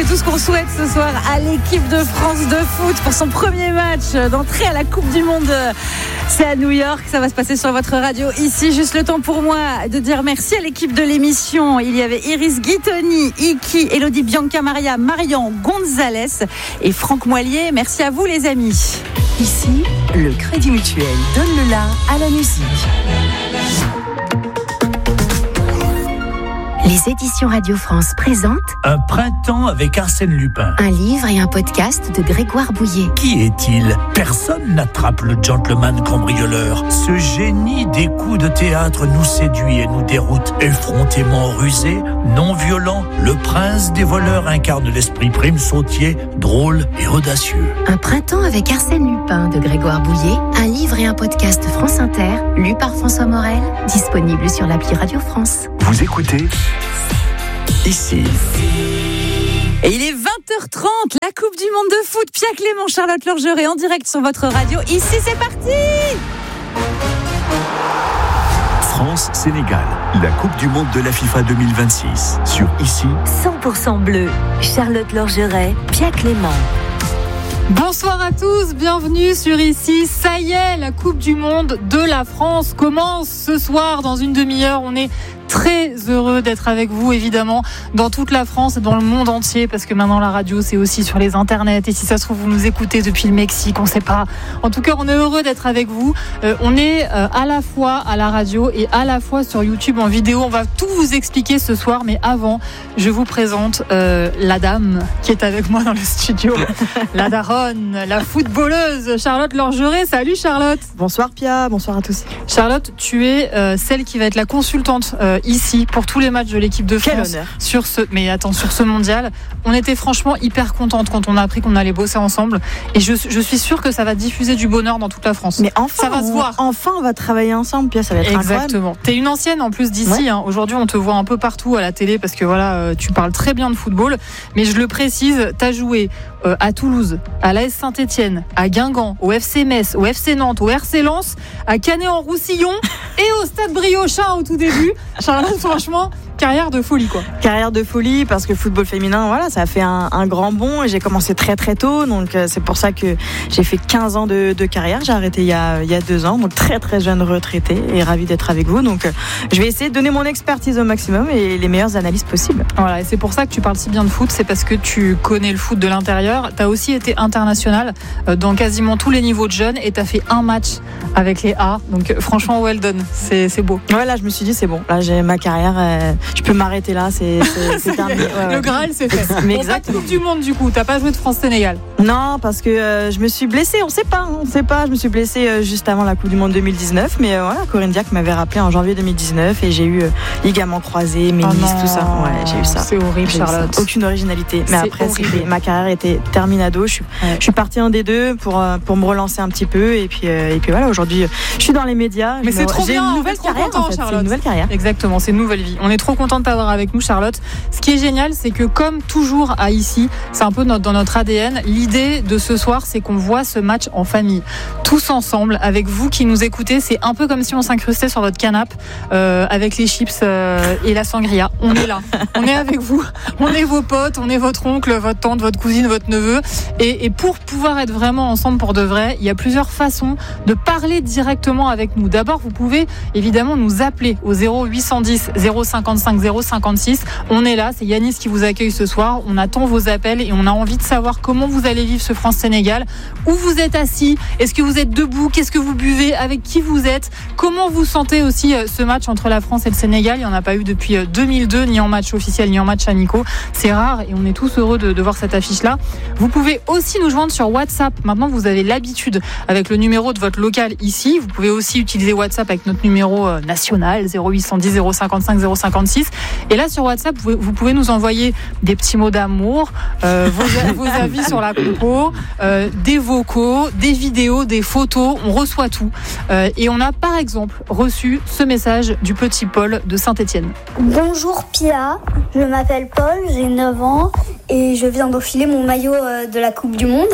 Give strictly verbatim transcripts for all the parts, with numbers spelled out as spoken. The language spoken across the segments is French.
tout ce qu'on souhaite ce soir à l'équipe de France de foot pour son premier match d'entrée à la Coupe du Monde. C'est à New York, ça va se passer sur votre radio ici. Juste le temps pour moi de dire merci à l'équipe de l'émission. Il y avait Iris Guitoni, Iki, Elodie Bianca Maria, Marian Gonzalez et Franck Moilier. Merci à vous les amis. Ici, le Crédit Mutuel donne le la à la musique. Les éditions Radio France présentent Un printemps avec Arsène Lupin. un livre et un podcast de Grégoire Bouillet. Qui est-il ? Personne n'attrape le gentleman cambrioleur. Ce génie des coups de théâtre nous séduit et nous déroute. Effrontément rusé, non violent, le prince des voleurs incarne l'esprit prime sautier, drôle et audacieux. Un printemps avec Arsène Lupin de Grégoire Bouillet, un livre et un podcast France Inter, lu par François Morel, disponible sur l'appli Radio France. Vous écoutez Ici. Et il est vingt heures trente, la Coupe du Monde de foot. Pierre Clément, Charlotte Lorgeret en direct sur votre radio. Ici, c'est parti! France-Sénégal, la Coupe du Monde de la FIFA deux mille vingt-six. Sur Ici. cent pour cent bleu, Charlotte Lorgeret, Pierre Clément. Bonsoir à tous, bienvenue sur Ici. Ça y est, la Coupe du Monde de la France commence ce soir dans une demi-heure. On est très heureux d'être avec vous, évidemment, dans toute la France et dans le monde entier, parce que maintenant la radio, c'est aussi sur les internets. Et si ça se trouve, vous nous écoutez depuis le Mexique, on ne sait pas. En tout cas, on est heureux d'être avec vous. Euh, on est euh, à la fois à la radio et à la fois sur YouTube en vidéo. On va tout vous expliquer ce soir, mais avant, je vous présente euh, la dame qui est avec moi dans le studio. La daronne, la footballeuse, Charlotte Lorgeret. Salut Charlotte. Bonsoir Pia, bonsoir à tous. Charlotte, tu es euh, celle qui va être la consultante euh, ici pour tous les matchs de l'équipe de France. Quel honneur. Sur ce, mais attends, sur ce mondial, on était franchement hyper contente quand on a appris qu'on allait bosser ensemble. Et je, je suis sûre que ça va diffuser du bonheur dans toute la France. Mais enfin, ça va se voir. Enfin, on va travailler ensemble, Pia, ça va être incroyable. Exactement. T'es une ancienne en plus d'ici. Ouais. Hein. Aujourd'hui, on te voit un peu partout à la télé parce que voilà, euh, tu parles très bien de football. Mais je le précise, t'as joué euh, à Toulouse, à l'A S Saint-Étienne, à Guingamp, au F C Metz, au F C Nantes, au R C Lens, à Canet-en-Roussillon et au Stade Briochin au tout début. Charlotte, franchement, carrière de folie, quoi. Carrière de folie, parce que le football féminin, voilà, ça a fait un, un grand bond et j'ai commencé très très tôt, donc euh, c'est pour ça que j'ai fait quinze ans de, de carrière. J'ai arrêté il y a, il y a deux ans, donc très très jeune retraitée et ravie d'être avec vous. Donc euh, je vais essayer de donner mon expertise au maximum et les meilleures analyses possibles. Voilà, et c'est pour ça que tu parles si bien de foot, c'est parce que tu connais le foot de l'intérieur. Tu as aussi été international euh, dans quasiment tous les niveaux de jeunes et tu as fait un match avec les A, donc euh, franchement well done, c'est, c'est beau. Ouais, là je me suis dit c'est bon, là j'ai ma carrière, euh, je peux m'arrêter là, c'est, c'est, c'est terminé. Ouais, ouais. Le Graal c'est fait. Mais bon, pas de Coupe du Monde du coup, t'as pas joué de France-Sénégal? Non, parce que euh, je me suis blessée, on sait pas, on sait pas, je me suis blessée euh, juste avant la Coupe du Monde deux mille dix-neuf, mais euh, voilà, Corinne Diacre m'avait rappelé en janvier deux mille dix-neuf et j'ai eu euh, ligament croisé, ménisque, oh tout ça. Ouais, j'ai eu ça. C'est horrible, J'ai Charlotte. Aucune originalité, mais C'est après horrible. c'était, ma carrière était terminado. Je suis, Ouais. je suis partie en D deux pour euh, pour me relancer un petit peu et puis euh, et puis voilà, aujourd'hui je suis dans les médias. Mais Je c'est me- trop j'ai bien, une on nouvelle est trop carrière content, en fait, c'est Charlotte. une nouvelle carrière. Exactement, c'est une nouvelle vie. On est trop content de t'avoir avec nous, Charlotte. Ce qui est génial, c'est que comme toujours à Ici, c'est un peu notre, dans notre A D N, l'idée de ce soir, c'est qu'on voit ce match en famille, tous ensemble, avec vous qui nous écoutez. C'est un peu comme si on s'incrustait sur votre canapé euh, avec les chips euh, et la sangria. On est là, on est avec vous, on est vos potes, on est votre oncle, votre tante, votre cousine, votre neveu. Et, et pour pouvoir être vraiment ensemble pour de vrai, il y a plusieurs façons de parler directement avec nous. D'abord, vous pouvez évidemment nous appeler au zéro huit cent dix zéro cinquante-cinq zéro cinquante-six. On est là, c'est Yanis qui vous accueille ce soir. On attend vos appels et on a envie de savoir comment vous allez vivre ce France-Sénégal. Où vous êtes assis? Est-ce que vous êtes debout? Qu'est-ce que vous buvez? Avec qui vous êtes? Comment vous sentez aussi ce match entre la France et le Sénégal? Il n'y en a pas eu depuis deux mille deux, ni en match officiel, ni en match amicaux. C'est rare et on est tous heureux de, de voir cette affiche-là. Vous pouvez aussi nous joindre sur WhatsApp. Maintenant, vous avez l'habitude avec le numéro de votre local ici. Vous pouvez aussi utiliser WhatsApp avec notre numéro national zéro huit cent dix zéro cinquante-cinq zéro cinquante-six. Et là, sur WhatsApp, vous, vous pouvez nous envoyer des petits mots d'amour, euh, vos, vos avis sur la compo, euh, des vocaux, des vidéos, des photos. On reçoit tout. Euh, et on a par exemple reçu ce message du petit Paul de Saint-Étienne. Bonjour Pia, je m'appelle Paul, j'ai neuf ans et je viens d'enfiler mon maillot de la Coupe du Monde.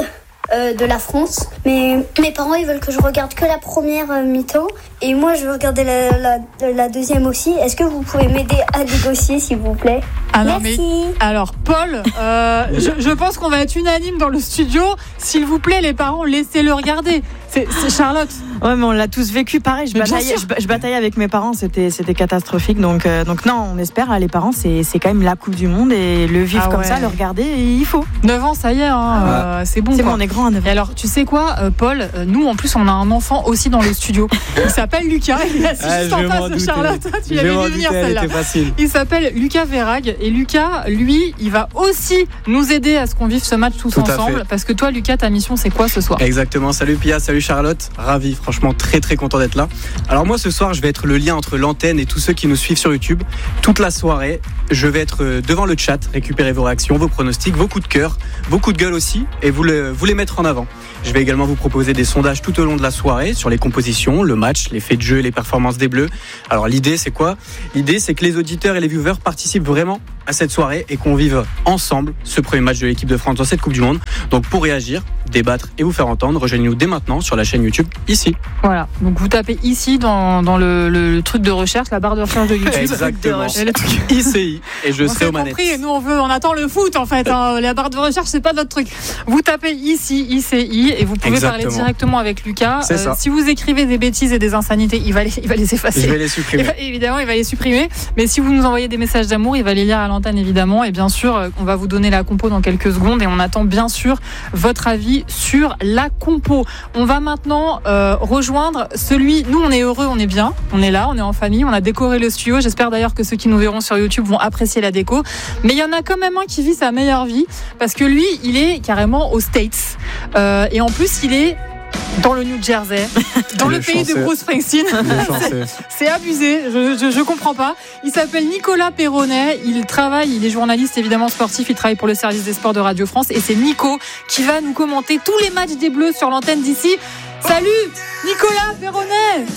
euh, de la France. Mais mes parents, ils veulent que je regarde que la première euh, mi-temps. Et moi, je veux regarder la, la, la deuxième aussi. Est-ce que vous pouvez m'aider à négocier, s'il vous plaît ? Ah non, Merci. mais alors Paul, euh, je, je pense qu'on va être unanime dans le studio. S'il vous plaît, les parents, laissez-le regarder. C'est, c'est Charlotte. Ouais, mais on l'a tous vécu pareil. Je Mais bien bataillais, sûr. je, je bataillais avec mes parents, c'était, c'était catastrophique. Donc, euh, donc non, on espère. Là, les parents, c'est, c'est quand même la Coupe du Monde et le vivre Ah comme ouais. ça, le regarder, il faut. neuf ans, ça y est, hein, euh, c'est bon. C'est quoi. bon, on est grand à neuf ans. Et alors, tu sais quoi, euh, Paul, euh, nous en plus, on a un enfant aussi dans le studio. Il s'appelle Lucas. Il est assis Ah, juste je en vais face m'en de douter. Charlotte. Tu Je l'avais vais m'en vu venir douter, elle celle-là. était facile. Il s'appelle Lucas Verrag et Lucas, lui, il va aussi nous aider à ce qu'on vive ce match tous Tout à ensemble. fait. Parce que toi, Lucas, ta mission, c'est quoi ce soir ? Exactement, salut Pia, salut Charlotte, ravi, franchement très très content d'être là. Alors moi ce soir je vais être le lien entre l'antenne et tous ceux qui nous suivent sur YouTube. Toute la soirée, je vais être devant le chat, récupérer vos réactions, vos pronostics, vos coups de cœur, vos coups de gueule aussi, et vous, le, vous les mettre en avant. Je vais également vous proposer des sondages tout au long de la soirée sur les compositions, le match, les faits de jeu, les performances des Bleus. Alors l'idée c'est quoi ? L'idée c'est que les auditeurs et les viewers participent vraiment à cette soirée et qu'on vive ensemble ce premier match de l'équipe de France dans cette Coupe du Monde. Donc pour réagir, débattre et vous faire entendre, rejoignez-nous dès maintenant sur la chaîne YouTube ici. Voilà, donc vous tapez ici dans, dans le, le, le truc de recherche, la barre de recherche de YouTube. Exactement. Et le truc- I C I et je on serai s'est aux manettes. compris, et nous on veut, on attend le foot en fait. Hein. La barre de recherche, c'est pas notre truc. Vous tapez ici, I C I, et vous pouvez Exactement. parler directement avec Lucas. C'est ça. Si vous écrivez des bêtises et des insanités, il va les, il va les effacer. Je vais les Il supprimer. va- évidemment, il va les supprimer. Mais si vous nous envoyez des messages d'amour, il va les lire à l'antenne évidemment. Et bien sûr, euh, on va vous donner la compo dans quelques secondes. Et on attend bien sûr votre avis sur la compo. On va maintenant euh, rejoindre celui. Nous, on est heureux, on est bien, on est là, on est en famille, on a décoré le studio. J'espère d'ailleurs que ceux qui nous verront sur YouTube vont apprécier la déco. Mais il y en a quand même un qui vit sa meilleure vie parce que lui, il est carrément aux States. Euh, et en plus, il est dans le New Jersey, dans le, Le pays de chanceux. Bruce Springsteen. Le chanceux. C'est abusé, je, je, je comprends pas. Il s'appelle Nicolas Perronnet, il travaille, il est journaliste évidemment sportif, il travaille pour le service des sports de Radio France et c'est Nico qui va nous commenter tous les matchs des Bleus sur l'antenne d'ici. Salut Nicolas Perronnet.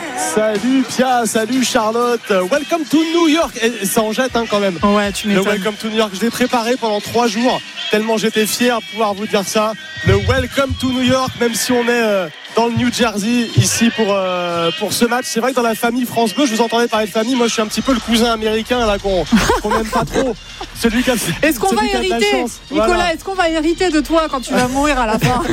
Salut Pia, salut Charlotte, welcome to New York. Et ça en jette hein, quand même. Ouais, tu Le m'étonnes. welcome to New York, je l'ai préparé pendant trois jours, tellement j'étais fier de pouvoir vous dire ça. Le welcome to New York, même si on est euh, dans le New Jersey ici pour, euh, pour ce match. C'est vrai que dans la famille France Bleu, je vous entendais parler de famille, moi je suis un petit peu le cousin américain là qu'on qu'on n'aime pas trop. Celui qui a, Est-ce qu'on va celui qui a de la hériter, chance. Nicolas, Voilà. est-ce qu'on va hériter de toi quand tu vas mourir à la fin?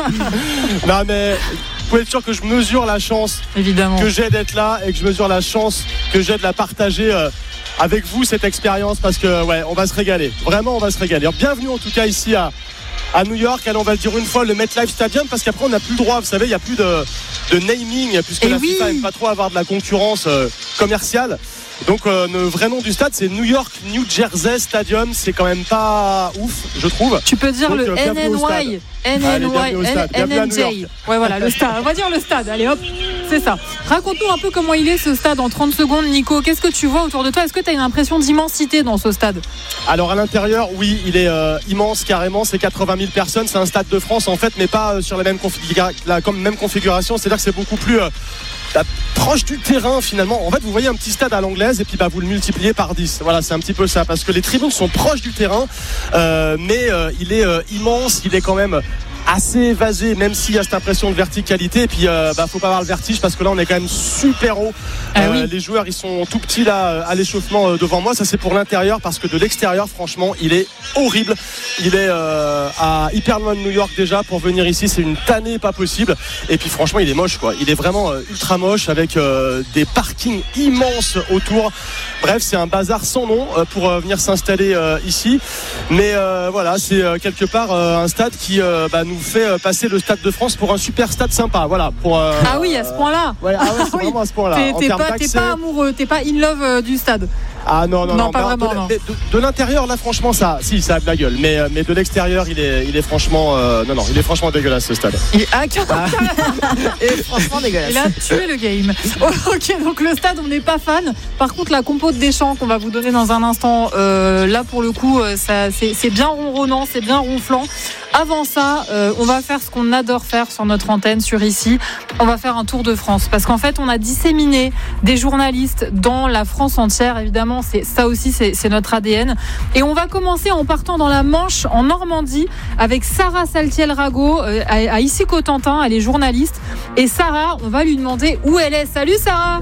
Non mais vous pouvez être sûr que je mesure la chance Évidemment. que j'ai d'être là et que je mesure la chance que j'ai de la partager euh, avec vous cette expérience parce que ouais on va se régaler, vraiment on va se régaler. Alors, bienvenue en tout cas ici à, à New York. Allez, on va le dire une fois, le MetLife Stadium, parce qu'après on n'a plus le droit, vous savez, il n'y a plus de, de naming puisque Et la oui. FIFA n'aime pas trop avoir de la concurrence euh, commerciale. Donc euh, le vrai nom du stade c'est New York New Jersey Stadium. C'est quand même pas ouf je trouve. Tu peux dire Donc, le euh, bienvenue au N N Y, N Allez, N bienvenue au Y, stade. Bienvenue à N New N J. York. Ouais, voilà, le stade. On va dire le stade. Allez, hop, c'est ça. Raconte-nous un peu comment il est ce stade en trente secondes, Nico. Qu'est-ce que tu vois autour de toi? Est-ce que tu as une impression d'immensité dans ce stade? Alors à l'intérieur, oui, il est euh, immense carrément, c'est quatre-vingt mille personnes, c'est un stade de France en fait, mais pas euh, sur la même, configura- la com- même configuration, c'est-à-dire que c'est beaucoup plus euh, bah, proche du terrain finalement. En fait, vous voyez un petit stade à l'anglaise et puis bah, vous le multipliez par dix. Voilà, c'est un petit peu ça, parce que les tribunes sont proches du terrain, euh, mais euh, il est euh, immense, il est quand même assez évasé, même s'il y a cette impression de verticalité. Et puis euh, bah, faut pas avoir le vertige parce que là on est quand même super haut. Ah Euh, oui. les joueurs ils sont tout petits là à l'échauffement euh, devant moi. Ça c'est pour l'intérieur, parce que de l'extérieur franchement il est horrible. Il est euh, à hyper loin de New York déjà. Pour venir ici c'est une tannée pas possible. Et puis franchement il est moche quoi. Il est vraiment euh, ultra moche avec euh, des parkings immenses autour. Bref, c'est un bazar sans nom euh, pour euh, venir s'installer euh, ici. Mais euh, voilà, c'est euh, quelque part euh, un stade qui euh, bah, nous fait euh, passer le Stade de France pour un super stade sympa. Voilà. Pour, euh, Ah oui, à ce point-là. Ouais, ah ouais, c'est Ah oui. vraiment à ce point-là. T'es, En t'es termes pas, t'es d'accès- pas amoureux, t'es pas in love euh, du stade. Ah non, non, Non, non. pas bah, vraiment, de, non. de- de- de l'intérieur, là, franchement, ça, si, ça a de la gueule. Mais, euh, mais de l'extérieur, il est, il est franchement, euh, non, non, il est franchement dégueulasse ce stade. Il, ah, car- Et franchement dégueulasse. il a tué le game. Oh, ok, donc le stade, on n'est pas fan. Par contre, la compo de Deschamps qu'on va vous donner dans un instant, euh, là pour le coup, euh, ça, c'est, c'est bien ronronnant, c'est bien ronflant. Avant ça, euh, on va faire ce qu'on adore faire sur notre antenne, sur ici. On va faire un tour de France. Parce qu'en fait, on a disséminé des journalistes dans la France entière. Évidemment, c'est, ça aussi, c'est, c'est notre A D N. Et on va commencer en partant dans la Manche, en Normandie, avec Sarah Saltiel-Rago, euh, à, à Issy-Cotentin. Elle est journaliste. Et Sarah, on va lui demander où elle est. Salut Sarah!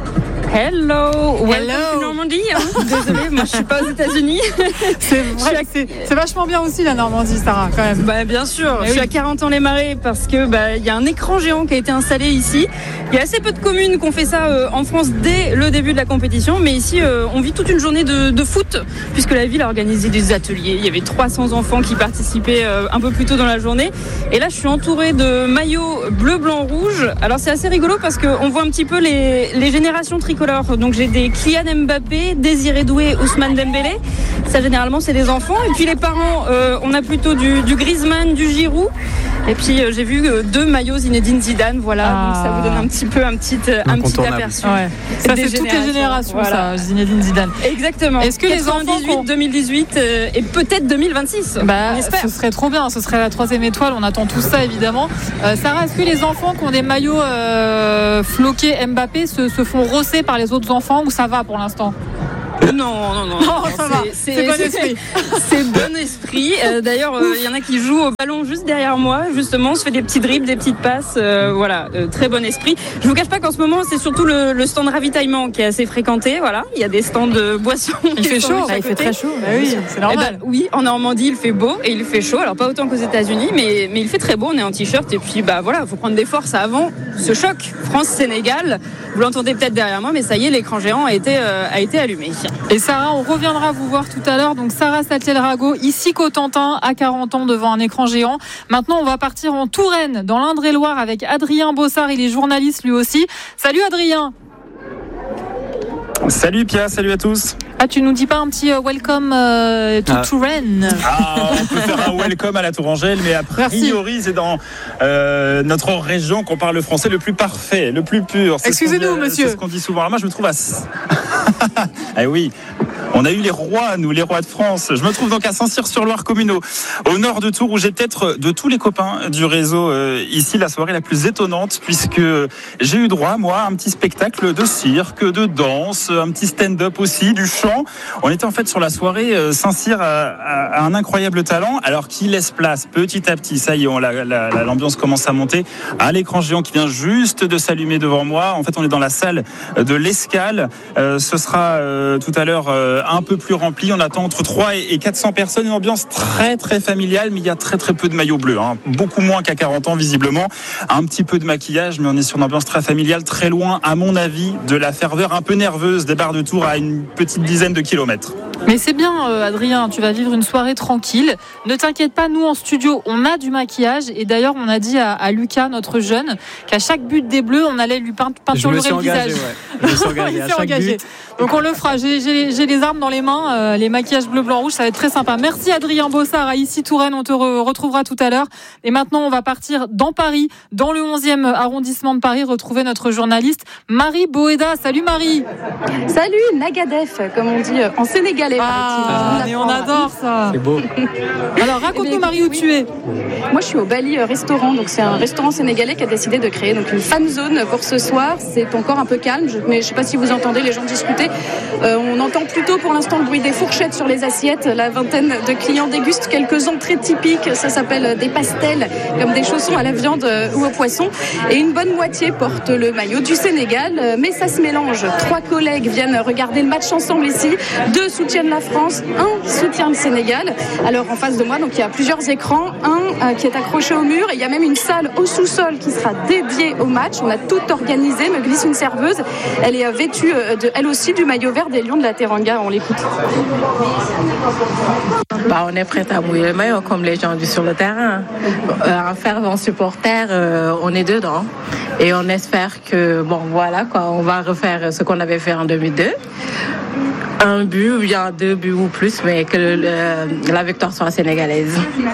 Hello, welcome Hello. to Normandie. Hein. Désolée, moi je suis pas aux États-Unis. C'est vrai, que c'est, c'est vachement bien aussi la Normandie, Sarah, quand même. Bah bien sûr. Mais je oui. suis à quarante-ans-les-Marais parce que bah il y a un écran géant qui a été installé ici. Il y a assez peu de communes qui ont fait ça euh, en France dès le début de la compétition, mais ici euh, on vit toute une journée de, de foot puisque la ville a organisé des ateliers. Il y avait trois cents enfants qui participaient euh, un peu plus tôt dans la journée. Et là je suis entourée de maillots bleu, blanc, rouge. Alors c'est assez rigolo parce qu'on voit un petit peu les, les générations tricolores. Donc j'ai des Kylian Mbappé, Désiré Doué, Ousmane Dembélé. Ça généralement c'est des enfants. Et puis les parents, euh, on a plutôt du, du Griezmann, du Giroud. Et puis euh, j'ai vu euh, deux maillots Zinedine Zidane. Voilà, Ah. donc ça vous donne un petit peu un petit, euh, un petit aperçu. Ouais. Ça, des c'est toutes les générations, voilà. ça, Zinedine Zidane. Exactement. Est-ce que les enfants qu'on- deux mille dix-huit euh, et peut-être deux mille vingt-six. Bah, on espère. ce serait trop bien, ce serait la troisième étoile, on attend tout ça évidemment. Euh, Sarah, est-ce que les enfants qui ont des maillots euh, floqués Mbappé se, se font rosser par les autres enfants ou ça va pour l'instant? Non, non, non. Non, ça va. C'est, C'est bon esprit. C'est bon esprit. Euh, d'ailleurs, il euh, y en a qui jouent au ballon juste derrière moi. Justement, on se fait des petits dribbles, des petites passes. Euh, voilà, euh, très bon esprit. Je vous cache pas qu'en ce moment, c'est surtout le, le stand ravitaillement qui est assez fréquenté. Voilà, il y a des stands de boissons. Il qui fait sont chaud. juste à Ah, il fait côté. très chaud. Bah oui, c'est Eh normal. ben, oui, en Normandie, il fait beau et il fait chaud. Alors pas autant qu'aux États-Unis, mais mais il fait très beau. On est en t-shirt et puis bah voilà, faut prendre des forces avant ce choc. France-Sénégal. Vous l'entendez peut-être derrière moi, mais ça y est, l'écran géant a été euh, a été allumé. Et Sarah, on reviendra vous voir tout à l'heure. Donc Sarah Saltiel-Rago, ici Cotentin, à quarante ans devant un écran géant. Maintenant, on va partir en Touraine, dans l'Indre-et-Loire, avec Adrien Bossard. Il est journaliste lui aussi. Salut Adrien. Salut Pia, salut à tous. Ah, tu nous dis pas un petit euh, welcome euh, to Ah. Touraine? Ah, on peut faire un welcome à la Tourangelle, mais a priori c'est dans euh, notre région qu'on parle le français le plus parfait, le plus pur. C'est Excusez-nous, ce qu'on dit, monsieur. C'est ce qu'on dit souvent. Alors moi je me trouve à... Ah oui, on a eu les rois, nous, les rois de France. Je me trouve donc à Saint-Cyr-sur-Loire communaux, au nord de Tours, où j'ai peut-être de tous les copains du réseau euh, ici la soirée la plus étonnante, puisque j'ai eu droit, moi, à un petit spectacle de cirque, de danse, un petit stand-up aussi, du chant. On était en fait sur la soirée euh, Saint-Cyr a, a, a un incroyable talent, alors qui laisse place petit à petit. Ça y est, on, la, la, la, l'ambiance commence à monter à l'écran géant qui vient juste de s'allumer devant moi. En fait, on est dans la salle de l'Escale. Euh, ce sera euh, tout à l'heure euh, un peu plus rempli. On attend entre trois et quatre cents personnes. Une ambiance très très familiale, mais il y a très très peu de maillots bleus. Hein. Beaucoup moins qu'à quarante ans visiblement. Un petit peu de maquillage, mais on est sur une ambiance très familiale, très loin, à mon avis, de la ferveur un peu nerveuse des bars de Tours à une petite dizaine de kilomètres. Mais c'est bien, euh, Adrien, tu vas vivre une soirée tranquille. Ne t'inquiète pas, nous en studio, on a du maquillage. Et d'ailleurs, on a dit à, à Lucas, notre jeune, qu'à chaque but des Bleus, on allait lui peint- peinturer le engagé, visage. ouais. Je me suis engagé Il à s'est chaque engagé. but. Donc on le fera. J'ai, j'ai, j'ai les armes dans les mains, euh, les maquillages bleu, blanc, rouge, ça va être très sympa. Merci Adrien Bossard, à ici Touraine, on te re- retrouvera tout à l'heure. Et maintenant, on va partir dans Paris, dans le onzième arrondissement de Paris, retrouver notre journaliste Marie Boéda. Salut Marie. Salut, Nagadef, comme on dit en sénégalais. Ah, mais on adore ça. C'est beau. Alors raconte-nous Marie où tu es. Moi je suis au Bali Restaurant, donc c'est un restaurant sénégalais qui a décidé de créer donc une fan zone pour ce soir. C'est encore un peu calme, je, mais je sais pas si vous entendez les gens discuter. Euh, on entend plutôt pour l'instant le bruit des fourchettes sur les assiettes. La vingtaine de clients dégustent quelques entrées typiques. Ça s'appelle des pastels, comme des chaussons à la viande ou au poisson. Et une bonne moitié porte le maillot du Sénégal, mais ça se mélange. Trois collègues viennent regarder le match ensemble ici. Deux soutiennent la France, un soutient le Sénégal. Alors en face de moi, donc il y a plusieurs écrans, un euh, qui est accroché au mur, et il y a même une salle au sous-sol qui sera dédiée au match. On a tout organisé, me glisse une serveuse. Elle est euh, vêtue euh, de, elle aussi du maillot vert des Lions de la Teranga. On l'écoute. Bah, on est prêt à mouiller le maillot comme les gens du sur le terrain. Euh, un fervent supporter, euh, on est dedans. Et on espère que, bon voilà, quoi, on va refaire ce qu'on avait fait en deux mille deux. Un but, ou bien deux buts ou plus, mais que le, la victoire soit sénégalaise.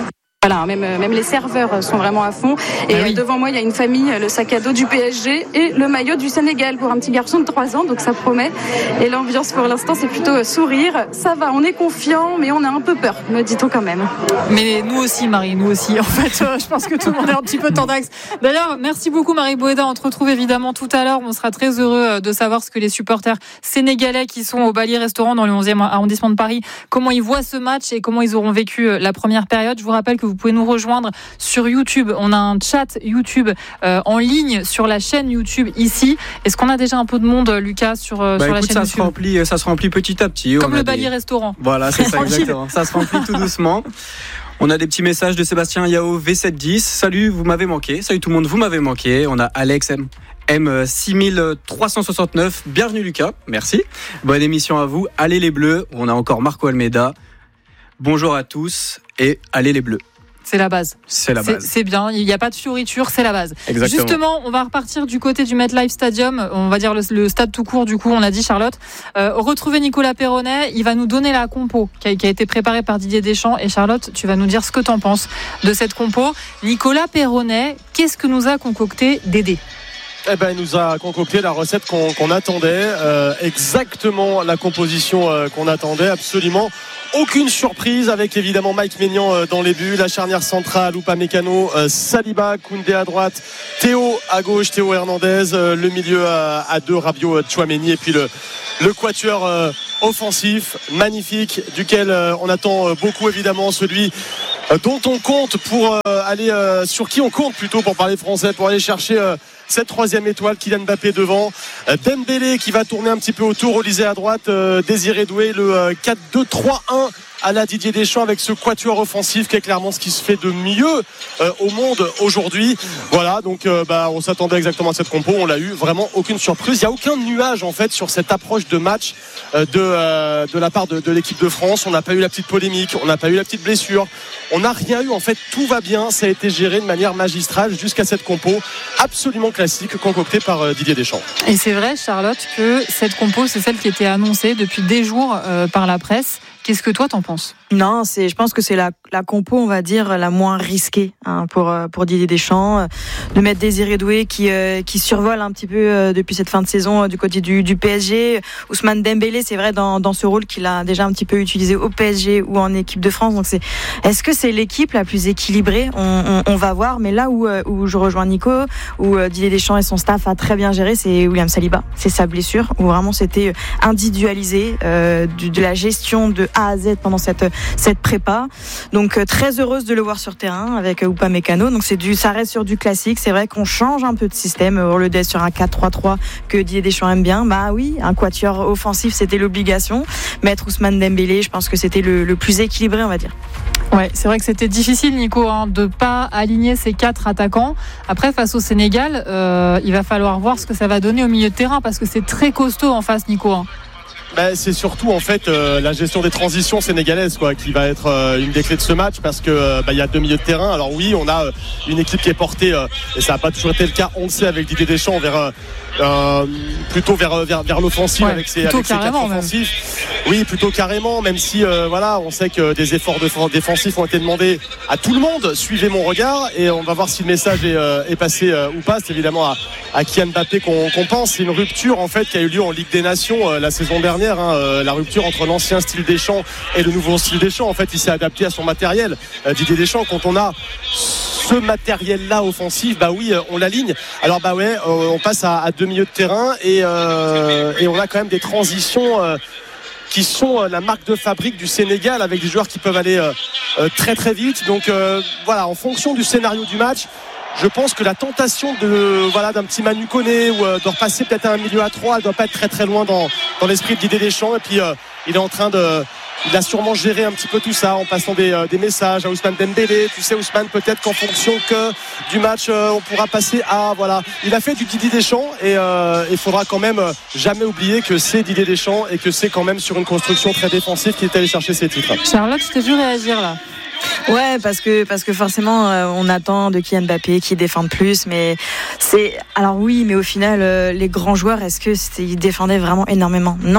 Voilà, même, même les serveurs sont vraiment à fond. Et ah oui. devant moi, il y a une famille, le sac à dos du P S G et le maillot du Sénégal pour un petit garçon de trois ans, donc ça promet. Et l'ambiance pour l'instant, c'est plutôt sourire. Ça va, on est confiant, mais on a un peu peur, me dit-on quand même. Mais nous aussi, Marie, nous aussi. En fait, euh, je pense que tout le monde est un petit peu tendax. D'ailleurs, merci beaucoup, Marie Boéda. On te retrouve évidemment tout à l'heure. On sera très heureux de savoir ce que les supporters sénégalais qui sont au Bali Restaurant dans le onzième arrondissement de Paris, comment ils voient ce match et comment ils auront vécu la première période. Je vous rappelle que vous pouvez nous rejoindre sur YouTube. On a un chat YouTube euh, en ligne sur la chaîne YouTube ici. Est-ce qu'on a déjà un peu de monde, Lucas, sur, bah, sur écoute, la chaîne ça YouTube? se remplit, ça se remplit petit à petit. Comme on le Bali des... Restaurant. Voilà, c'est ça exactement. Ça se remplit tout doucement. On a des petits messages de Sébastien Yao V sept dix. Salut, vous m'avez manqué. Salut tout le monde, vous m'avez manqué. On a Alex M. M six trois cent soixante-neuf. Bienvenue Lucas, merci. Bonne émission à vous. Allez les Bleus. On a encore Marco Almeida. Bonjour à tous et allez les Bleus. C'est la base. C'est la base. C'est, c'est bien. Il n'y a pas de fioriture, c'est la base. Exactement. Justement, on va repartir du côté du MetLife Stadium. On va dire le, le stade tout court, du coup, on a dit, Charlotte. Euh, retrouver Nicolas Perronnet. Il va nous donner la compo qui a, qui a été préparée par Didier Deschamps. Et Charlotte, tu vas nous dire ce que tu en penses de cette compo. Nicolas Perronnet, qu'est-ce que nous a concocté Dédé ? Eh ben, il nous a concocté la recette qu'on, qu'on attendait. Euh, exactement la composition euh, qu'on attendait, absolument. Aucune surprise avec évidemment Mike Maignan euh, dans les buts, la charnière centrale, Upamecano, euh, Saliba, Koundé à droite, Théo à gauche, Théo Hernandez, euh, le milieu à, à deux, Rabiot, euh, Tchouaméni et puis le, le quatuor euh, offensif magnifique duquel euh, on attend euh, beaucoup évidemment, celui euh, dont on compte pour euh, aller euh, sur qui on compte plutôt pour parler français, pour aller chercher euh, cette troisième étoile, Kylian Mbappé devant, euh, Dembélé qui va tourner un petit peu autour, Olysée à droite, euh, Désiré Doué, le euh, quatre deux trois un à la Didier Deschamps avec ce quatuor offensif qui est clairement ce qui se fait de mieux euh, au monde aujourd'hui. Voilà, donc euh, bah, on s'attendait exactement à cette compo, on l'a eu, vraiment aucune surprise. Il n'y a aucun nuage en fait sur cette approche de match euh, de, euh, de la part de, de l'équipe de France. On n'a pas eu la petite polémique, on n'a pas eu la petite blessure, on n'a rien eu en fait, tout va bien, ça a été géré de manière magistrale jusqu'à cette compo absolument classique concoctée par euh, Didier Deschamps. Et c'est vrai, Charlotte, que cette compo, c'est celle qui était annoncée depuis des jours euh, par la presse. Qu'est-ce que toi t'en penses ? Non, c'est, je pense que c'est la, la compo, on va dire, la moins risquée hein, pour pour Didier Deschamps, de mettre Désiré Doué qui euh, qui survole un petit peu euh, depuis cette fin de saison euh, du côté du, du P S G. Ousmane Dembélé, c'est vrai dans dans ce rôle qu'il a déjà un petit peu utilisé au P S G ou en équipe de France. Donc c'est, est-ce que c'est l'équipe la plus équilibrée ? on, on, on va voir. Mais là où euh, où je rejoins Nico, où euh, Didier Deschamps et son staff a très bien géré, c'est William Saliba. C'est sa blessure où vraiment c'était individualisé euh, de, de la gestion de A à Z pendant cette cette prépa. Donc euh, très heureuse de le voir sur terrain avec euh, Upamecano. Donc c'est du, ça reste sur du classique. C'est vrai qu'on change un peu de système au lieu d'être sur un quatre trois trois que Didier Deschamps aime bien. Bah oui, un quatuor offensif, c'était l'obligation. Mettre Ousmane Dembélé, je pense que c'était le, le plus équilibré, on va dire. Ouais, c'est vrai que c'était difficile, Nico, hein, de pas aligner ces quatre attaquants. Après, face au Sénégal, euh, il va falloir voir ce que ça va donner au milieu de terrain parce que c'est très costaud en face, Nico. Hein. Ben, c'est surtout en fait euh, la gestion des transitions sénégalaises quoi, qui va être euh, une des clés de ce match parce que euh, ben, y a deux milieux de terrain. Alors oui, on a euh, une équipe qui est portée euh, et ça n'a pas toujours été le cas, on le sait avec Didier Deschamps vers euh, euh, plutôt vers, vers vers l'offensive ouais, avec ses avec ses quatre offensifs. Oui, plutôt carrément, même si euh, voilà, on sait que des efforts de, défensifs ont été demandés à tout le monde. Suivez mon regard et on va voir si le message est, euh, est passé euh, ou pas. C'est évidemment à, à Kylian Mbappé qu'on, qu'on pense. C'est une rupture en fait qui a eu lieu en Ligue des Nations euh, la saison dernière. Hein, euh, la rupture entre l'ancien style Deschamps et le nouveau style Deschamps. En fait, il s'est adapté à son matériel. Euh, Didier Deschamps, quand on a ce matériel-là offensif, bah oui, on l'aligne. Alors bah ouais, euh, on passe à, à deux milieux de terrain et, euh, et on a quand même des transitions. Euh, qui sont la marque de fabrique du Sénégal avec des joueurs qui peuvent aller euh, euh, très très vite. Donc euh, voilà, en fonction du scénario du match, je pense que la tentation de voilà d'un petit Manu Koné ou euh, de repasser peut-être à un milieu à trois, elle doit pas être très très loin dans, dans l'esprit de Didier Deschamps. Et puis euh, il est en train de il a sûrement géré un petit peu tout ça en passant des, euh, des messages à Ousmane Dembélé. Tu sais, Ousmane, peut-être qu'en fonction que du match, euh, on pourra passer à voilà. Il a fait du Didier Deschamps et euh, il faudra quand même euh, jamais oublier que c'est Didier Deschamps et que c'est quand même sur une construction très défensive qu'il est allé chercher ses titres. Charlotte, je t'ai vu réagir là. Ouais, parce que parce que forcément euh, on attend de Kylian Mbappé qui défende plus, mais c'est alors oui, mais au final euh, les grands joueurs, est-ce que ils défendaient vraiment énormément ? Non.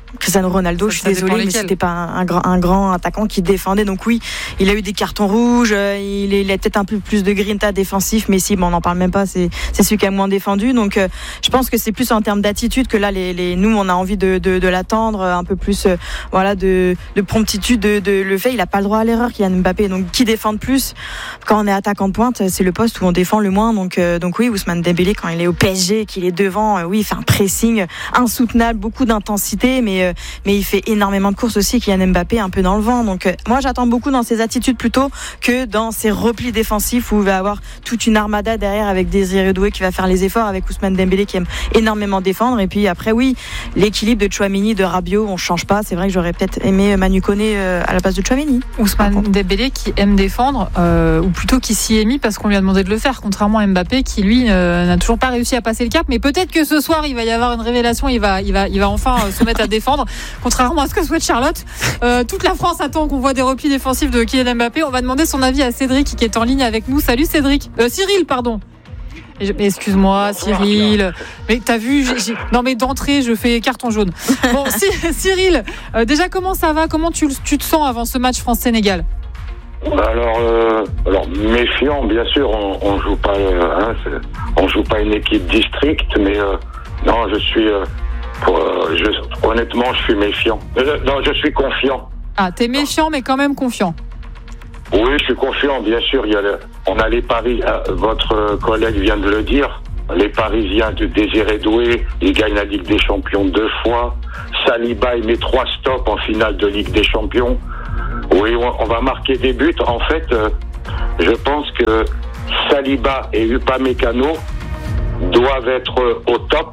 Cristiano Ronaldo, ça, je suis ça désolée, mais lesquels. c'était pas un, un, grand, un grand attaquant qui défendait. Donc oui, il a eu des cartons rouges, euh, il, est, il a peut-être un peu plus de grinta défensif, mais si, bon, on n'en parle même pas, c'est, c'est celui qui a moins défendu. Donc euh, je pense que c'est plus en termes d'attitude que là, les, les, nous, on a envie de, de, de l'attendre, un peu plus euh, voilà, de, de promptitude. De, de, le fait, il n'a pas le droit à l'erreur, Kylian Mbappé. Donc qui défend plus quand on est attaquant de pointe, c'est le poste où on défend le moins. Donc, euh, donc oui, Ousmane Dembélé, quand il est au P S G, qu'il est devant, euh, oui, il fait un pressing insoutenable, beaucoup d'intensité, mais, euh, mais il fait énormément de courses aussi, Kylian Mbappé, un peu dans le vent. Donc euh, moi, j'attends beaucoup dans ses attitudes plutôt que dans ses replis défensifs où il va avoir toute une armada derrière avec Désiré Doué qui va faire les efforts, avec Ousmane Dembélé qui aime énormément défendre. Et puis après, oui, l'équilibre de Tchouaméni, de Rabiot, on change pas. C'est vrai que j'aurais peut-être aimé Manu Koné euh, à la place de Tchouaméni. Ousmane Dembélé qui aime défendre, euh, ou plutôt qui s'y est mis parce qu'on lui a demandé de le faire, contrairement à Mbappé qui lui euh, n'a toujours pas réussi à passer le cap. Mais peut-être que ce soir il va y avoir une révélation, il va, il va, il va enfin euh, se mettre à défendre, contrairement à ce que souhaite Charlotte. Euh, toute la France attend qu'on voit des replis défensifs de Kylian Mbappé. On va demander son avis à Cédric qui est en ligne avec nous. Salut Cédric, euh, Cyril pardon. Excuse-moi Cyril, mais t'as vu j'ai, j'ai... non mais d'entrée je fais carton jaune. Bon Cyril, euh, déjà comment ça va, comment tu, tu te sens avant ce match France-Sénégal? Alors, euh, alors méfiant, bien sûr, on, on joue pas, euh, hein, on joue pas une équipe district, mais euh, non, je suis, euh, pour, euh, je, honnêtement, je suis méfiant. Euh, non, je suis confiant. Ah, t'es méfiant, mais quand même confiant. Oui, je suis confiant, bien sûr. Il y a le, on a les paris. Euh, votre collègue vient de le dire. Les Parisiens de Désiré Doué, il gagne la Ligue des Champions deux fois. Saliba, il met trois stops en finale de Ligue des Champions. Oui, on va marquer des buts. En fait, euh, je pense que Saliba et Upamecano doivent être au top.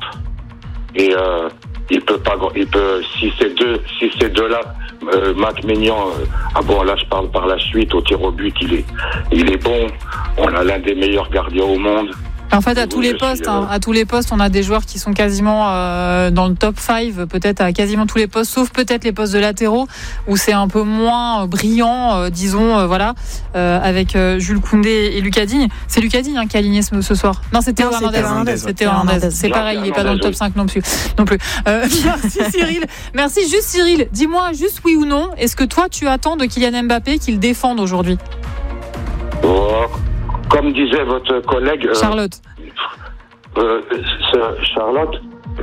Et euh, il peut pas, il peut, si ces deux, si ces deux-là, euh, Mac Maignan, euh, ah bon, là je parle par la suite au tir au but, il est, il est bon. On a l'un des meilleurs gardiens au monde. En fait, à tous les postes, hein, à tous les postes, on a des joueurs qui sont quasiment euh, dans le top cinq, peut-être à quasiment tous les postes, sauf peut-être les postes de latéraux où c'est un peu moins brillant, euh, disons, euh, voilà, euh, avec euh, Jules Koundé et Lucas Digne. C'est Lucas Digne hein, qui a aligné ce, ce soir. Non, c'était Hernandez. C'était Hernandez. C'est pareil, il n'est pas dans le top cinq non plus. Non plus. Euh, merci Cyril. Merci. Juste Cyril, dis-moi juste oui ou non. Est-ce que toi, tu attends de Kylian Mbappé qu'il défende aujourd'hui? Oh. Comme disait votre collègue Charlotte. Euh, euh, Charlotte.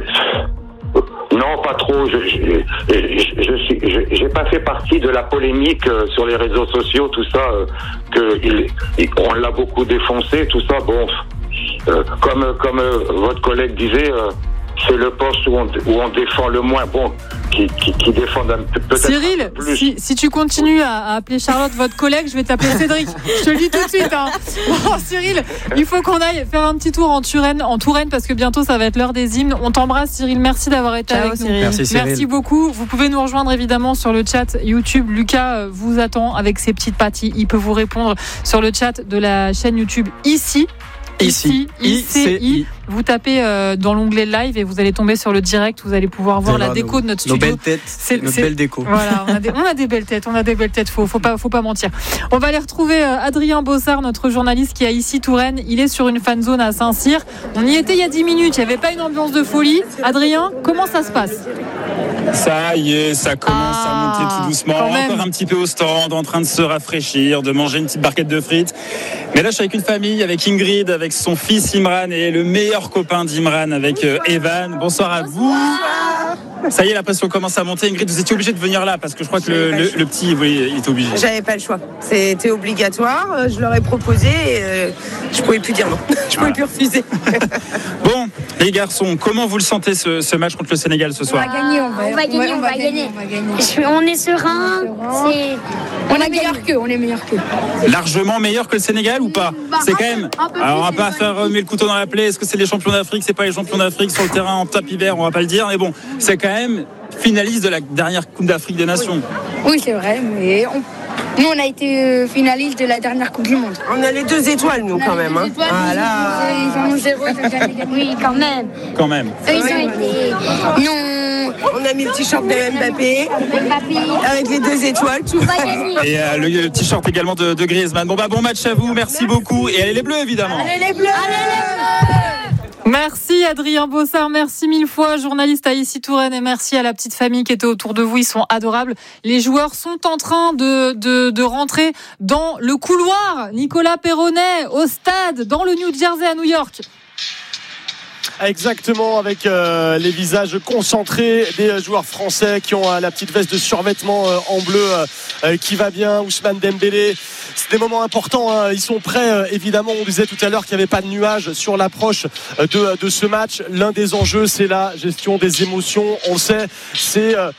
Non, pas trop. Je, je, je, je suis, je, j'ai pas fait partie de la polémique euh, sur les réseaux sociaux, tout ça. Euh, que il, il, on l'a beaucoup défoncé, tout ça. Bon, euh, comme comme euh, votre collègue disait. Euh, c'est le poste où on, où on défend le moins, bon, qui, qui, qui défend un peu, peut-être Cyril, un peu plus. Si, si tu continues à, à appeler Charlotte votre collègue, je vais t'appeler Cédric. Je te le dis tout de suite. Hein. Bon, Cyril, il faut qu'on aille faire un petit tour en Touraine, en Touraine parce que bientôt ça va être l'heure des hymnes. On t'embrasse, Cyril. Merci d'avoir été Ciao, avec Cyril. nous. Merci, Cyril. Merci beaucoup. Vous pouvez nous rejoindre évidemment sur le chat YouTube. Lucas vous attend avec ses petites pattes. Il peut vous répondre sur le chat de la chaîne YouTube ici. Ici, I C I. Vous tapez euh, dans l'onglet live et vous allez tomber sur le direct. Vous allez pouvoir voir la déco nos, de notre nos studio. Nos belles têtes, c'est, notre belle déco. Voilà, on a, des, on a des belles têtes, on a des belles têtes. Faut, faut pas, faut pas mentir. On va aller retrouver euh, Adrien Bossard, notre journaliste qui est ici Touraine. Il est sur une fan zone à Saint-Cyr. On y était il y a dix minutes. Il n'y avait pas une ambiance de folie. Adrien, comment ça se passe? Ça y est, ça commence ah, à monter tout doucement. Encore un petit peu au stand, en train de se rafraîchir, de manger une petite barquette de frites. Mais là, je suis avec une famille, avec Ingrid, avec son fils Imran et le meilleur copain d'Imran, avec euh, Evan. Bonsoir à vous. Ça y est, la pression commence à monter. Ingrid, vous étiez obligée de venir là parce que je crois que le, le, le petit, oui, il était obligé. J'avais pas le choix. C'était obligatoire. Je leur ai proposé et euh, je pouvais plus dire non. Je pouvais plus refuser. Bon, les garçons, comment vous le sentez ce, ce match contre le Sénégal ce soir? On va gagner, on va, on va gagner, on va gagner. On, va gagner. On est serein. C'est... On, on est meilleur qu'eux, on est meilleur qu'eux. Largement meilleur que le Sénégal ou pas? bah, C'est quand même. Alors on va pas faire remuer le couteau dans la plaie. Est-ce que c'est les champions d'Afrique? C'est pas les champions d'Afrique sur le terrain en tapis vert? On va pas le dire. Mais bon, c'est quand même finaliste de la dernière Coupe d'Afrique des Nations. Oui, oui c'est vrai, mais on... nous on a été finaliste de la dernière Coupe du Monde. On a les deux étoiles nous on quand même. Hein. Étoiles, voilà. Ils ont zéro, ils ont jamais gagné. Oui, quand même. Quand même. Eux, ils ont été. Non. On a mis le t-shirt de Mbappé, Mbappé. Avec les deux étoiles, tout va gagner. Et euh, le, le t-shirt également de, de Griezmann. Bon bah bon match à vous, merci, merci. beaucoup. Et allez les Bleus évidemment. Allez les Bleus. Allez les Bleus. Merci Adrien Bossard, merci mille fois, journaliste à Issy Touraine, et merci à la petite famille qui était autour de vous, ils sont adorables. Les joueurs sont en train de, de, de rentrer dans le couloir. Nicolas Perronnet au stade, dans le New Jersey à New York. Exactement, avec euh, les visages concentrés des joueurs français qui ont euh, la petite veste de survêtement euh, en bleu euh, qui va bien. Ousmane Dembélé, c'est des moments importants, hein. Ils sont prêts, euh, évidemment. On disait tout à l'heure qu'il n'y avait pas de nuages sur l'approche euh, de, de ce match. L'un des enjeux, c'est la gestion des émotions. On le sait, c'est euh,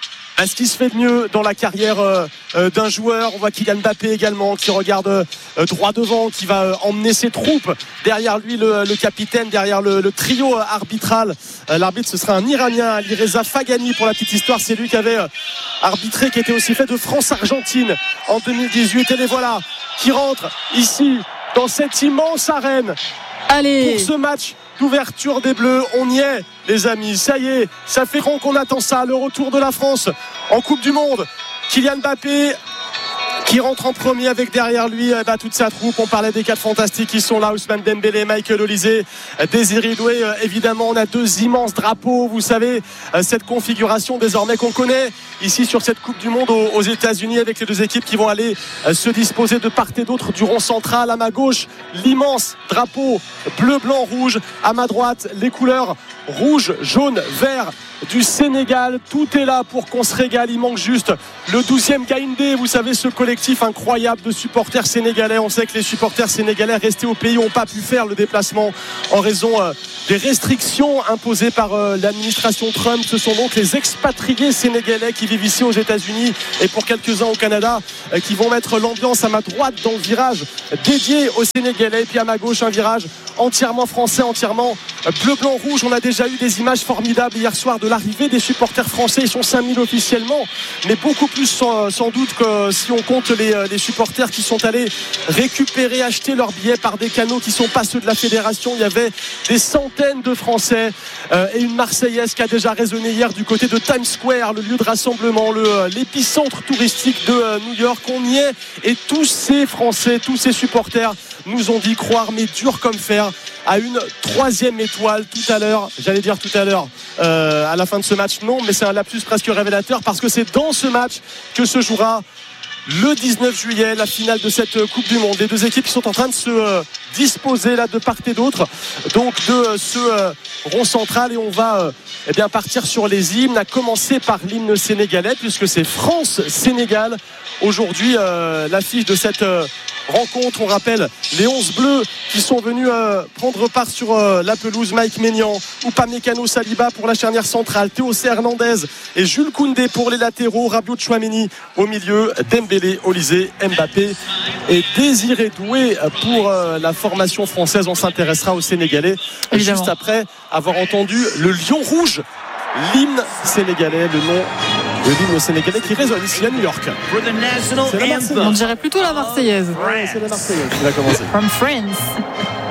ce qui se fait de mieux dans la carrière euh, euh, d'un joueur. On voit Kylian Mbappé également qui regarde euh, droit devant, qui va euh, emmener ses troupes derrière lui, le, le capitaine, derrière le, le trio euh, arbitral. Euh, l'arbitre, ce sera un Iranien, Alireza Fagani, pour la petite histoire. C'est lui qui avait euh, arbitré, qui était aussi fait de France-Argentine en deux mille dix-huit. Et les voilà qui rentrent ici dans cette immense arène. Allez. Pour ce match d'ouverture des Bleus. On y est, les amis, ça y est, ça fait long qu'on attend ça, le retour de la France en Coupe du Monde. Kylian Mbappé qui rentre en premier avec derrière lui bah, toute sa troupe. On parlait des quatre fantastiques qui sont là, Ousmane Dembélé, Michael Olise, Désiré Doué. Évidemment, on a deux immenses drapeaux, vous savez, cette configuration désormais qu'on connaît ici sur cette Coupe du Monde aux États-Unis, avec les deux équipes qui vont aller se disposer de part et d'autre du rond central. À ma gauche, l'immense drapeau bleu, blanc, rouge. À ma droite, les couleurs rouge, jaune, vert du Sénégal. Tout est là pour qu'on se régale. Il manque juste le douzième Gaïndé, vous savez, ce collectif incroyable de supporters sénégalais. On sait que les supporters sénégalais restés au pays n'ont pas pu faire le déplacement en raison euh, des restrictions imposées par euh, l'administration Trump. Ce sont donc les expatriés sénégalais qui vivent ici aux États-Unis et pour quelques-uns au Canada euh, qui vont mettre l'ambiance. À ma droite dans le virage dédié aux Sénégalais, et puis à ma gauche un virage entièrement français, entièrement bleu, blanc, rouge. On a déjà eu des images formidables hier soir de l'arrivée des supporters français. Ils sont cinq mille officiellement, mais beaucoup plus sans, sans doute que si on compte les, les supporters qui sont allés récupérer, acheter leurs billets par des canaux qui ne sont pas ceux de la fédération. Il y avait des centaines de Français euh, et une Marseillaise qui a déjà résonné hier du côté de Times Square, le lieu de rassemblement, le, l'épicentre touristique de euh, New York. On y est, et tous ces Français, tous ces supporters nous ont dit croire, mais dur comme fer, à une troisième étoile tout à l'heure. J'allais dire tout à l'heure euh, à la fin de ce match, non, mais c'est un lapsus presque révélateur, parce que c'est dans ce match que se jouera le dix-neuf juillet la finale de cette Coupe du Monde. Les deux équipes qui sont en train de se euh, disposer là de part et d'autre, donc de euh, ce euh, rond central, et on va euh, eh bien partir sur les hymnes, à commencer par l'hymne sénégalais, puisque c'est France-Sénégal aujourd'hui euh, l'affiche de cette euh, rencontre. On rappelle les onze bleus qui sont venus euh, prendre part sur euh, la pelouse: Mike Maignan, Upamecano Saliba pour la charnière centrale, Théocé Hernandez et Jules Koundé pour les latéraux, Rabiot Tchouaméni au milieu, Dembélé, Olise, Mbappé et Désiré Doué pour euh, la formation française. On s'intéressera aux Sénégalais Évidemment. Juste après avoir entendu le lion rouge, l'hymne sénégalais, le nom de l'hymne sénégalais qui résonne ici à New York. On dirait plutôt la Marseillaise. Ouais, c'est la Marseillaise qui va commencer. From France.